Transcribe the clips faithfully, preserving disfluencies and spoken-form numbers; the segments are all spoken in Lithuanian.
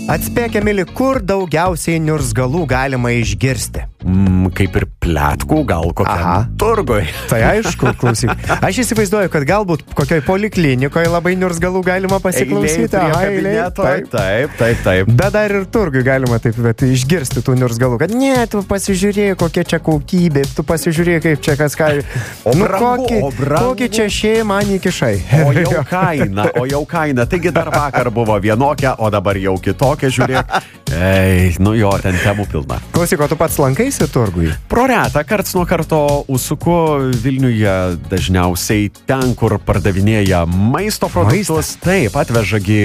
Atspėk, Emili, kur daugiausiai niurzgalų galima išgirsti? Mm, kaip ir pletkų, gal kokiam turgoj. Tai aišku, klausyk. Aš įsivaizduoju, kad galbūt kokioj poliklinikoje labai niurzgalų galima pasiklausyti. Aha, eilė. Taip, taip, taip, taip. Bet dar ir turgui galima taip bet, išgirsti tų niurzgalų, kad ne, tu pasižiūrėjai, kokia čia kokybė, tu pasižiūrėjai, kaip čia kas ką. O nu, brangu, kokį, o brangu. Kokį čia šėjai man įkišai. O jau kaina, o jau kaina. Taigi dar vakar buvo vienokia, o dabar jau kitokia, žiūrėk. Ei, nu jo, ten temų pilna. Klausyk, o tu pats lankaisi turgui? Pro retą, karts nuo karto užsuku Vilniuje dažniausiai ten, kur pardavinėja maisto produktus. Maistą? Taip, atvežagi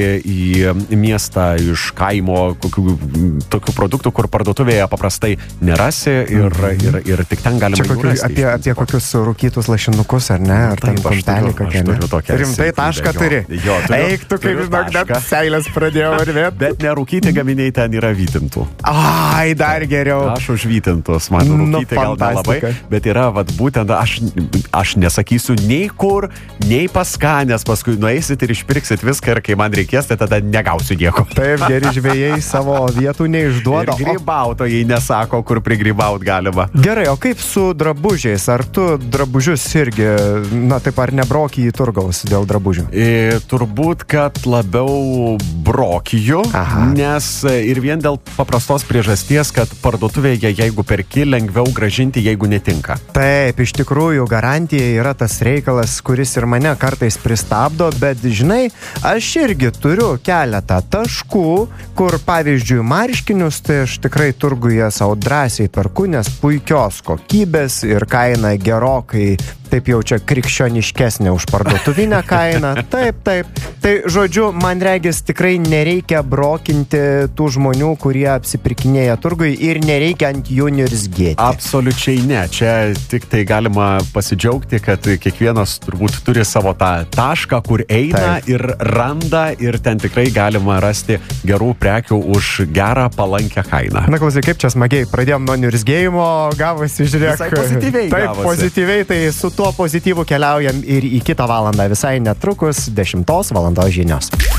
į miestą iš kaimo kokių tokių produktų, kur parduotuvėje paprastai nerasi ir, mm-hmm. ir, ir tik ten galima kokiu, rasti. Apie, apie kokius rūkytus lašinukus, ar ne? Ar taip, tam kompelį kokią, ne? Rimtai tašką turi. Jo, turiu, Eik, tu kaip žinok, net seilės pradėjo varvėti. Bet nerūkyti gaminiai ten yra vytintų. Ai, dar geriau. Aš už vytintus, man rūkyti gal nelabai, bet yra, vat, būtent, aš, aš nesakysiu nei kur, nei pas ką, nes paskui nueisit ir išpirksit viską ir kai man reikės, tai tada negausiu nieko. Taip, geri žvejai savo vietų neišduoda. Ir grybautojai nesako, kur prigrybaut galima. Gerai, o kaip su drabužiais? Ar tu drabužius irgi, na taip, ar nebroki į turgaus dėl drabužių? E, turbūt, kad labiau brokiju, Aha. nes ir vien dėl paprastos priežasties, kad parduotuvėje, jeigu perki, lengviau gražinti, jeigu netinka. Taip, iš tikrųjų, garantija yra tas reikalas, kuris ir mane kartais pristabdo, bet žinai, aš irgi turiu keletą taškų, kur pavyzdžiui marškinius, tai aš tikrai turguje savo drąsiai perku, nes puikios kokybės ir kaina gerokai taip jau čia krikščioniškesnė už parduotuvinę kainą. Taip, taip. Tai žodžiu, man regis tikrai nereikia brokinti tų žmonių, kurie apsipirkinėja turgui ir nereikia ant jų niurzgėti. Absoliučiai ne. Čia tik tai galima pasidžiaugti, kad kiekvienas turbūt turi savo tą tašką, kur eina taip. Ir randa ir ten tikrai galima rasti gerų prekių už gerą palankę kainą. Na klausai, kaip čia smagiai. Pradėjom nuo niurzgėjimo, gavosi, žiūrėk. Visai pozityviai taip, gavosi. Pozityviai, tai su tuo pozityvu keliaujam ir į kitą valandą. Visai netrukus dešimtos valandos žinios.